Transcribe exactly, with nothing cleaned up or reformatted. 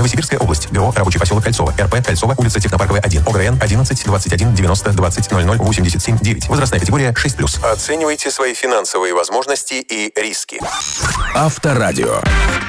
Новосибирская область. ГО «Рабочий поселок Кольцово». РП Кольцово, улица Технопарковая, один. ОГРН одиннадцать двадцать один девяносто двадцать ноль ноль восемьдесят семь девять. Возрастная категория шесть плюс. Оценивайте свои финансовые возможности и риски. Авторадио.